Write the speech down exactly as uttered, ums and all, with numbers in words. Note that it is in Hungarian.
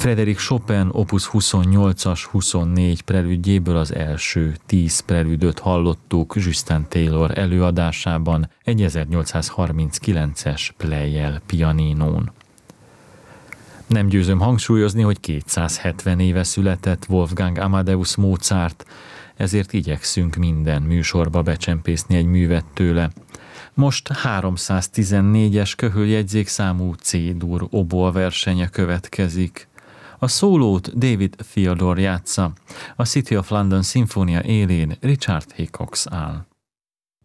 Frédéric Chopin opus huszonnyolcas huszonnégy prelüdjéből az első tíz prelüdöt hallottuk Justin Taylor előadásában egy ezernyolcszázharminckilences Pleyel pianinón. Nem győzöm hangsúlyozni, hogy kétszázhetven éve született Wolfgang Amadeus Mozart, ezért igyekszünk minden műsorba becsempészni egy művet tőle. Most háromszáztizennégyes köhöljegyzékszámú C-dur oboa versenye következik. A szólót David Theodore játsza, a City of London szimfónia élén Richard Hickox áll.